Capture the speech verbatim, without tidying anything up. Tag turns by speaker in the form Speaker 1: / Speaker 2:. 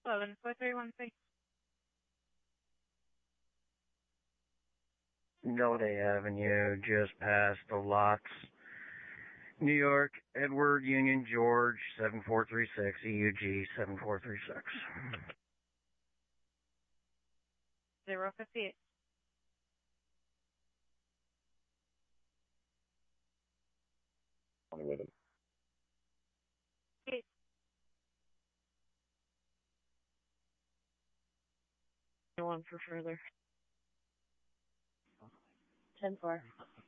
Speaker 1: seven four three one six.
Speaker 2: Gallaudet Avenue, just past the locks. New York, Edward Union George, seven four three six, E U G seven four three six.
Speaker 1: zero fifty-eight.
Speaker 3: On with him.
Speaker 1: Eight. One for further. ten four.